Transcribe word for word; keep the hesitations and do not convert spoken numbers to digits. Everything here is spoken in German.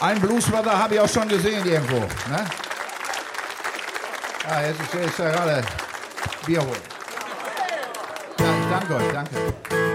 Ein Bluesbrother habe ich auch schon gesehen irgendwo. Ne? Ah, jetzt ist, jetzt ist ja gerade Bier holen. Ja, ich danke euch, danke.